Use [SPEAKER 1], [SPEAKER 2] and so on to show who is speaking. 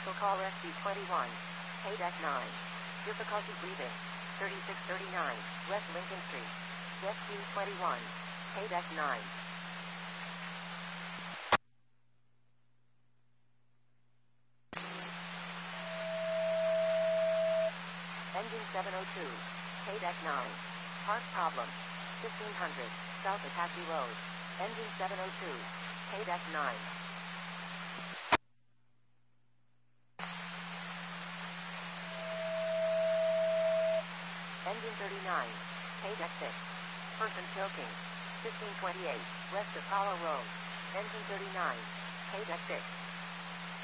[SPEAKER 1] Special call SC21. KDEC 9. Difficulty breathing. 3639 West Lincoln Street. SC21. KDEC 9. Engine 702. KDEC 9. Part problem. 1500 South Apache Road. Engine 702. KDEC 9. Engine 39. KDEC 6. Person choking. 1528 West Apollo Road. Engine 39. KDEC 6.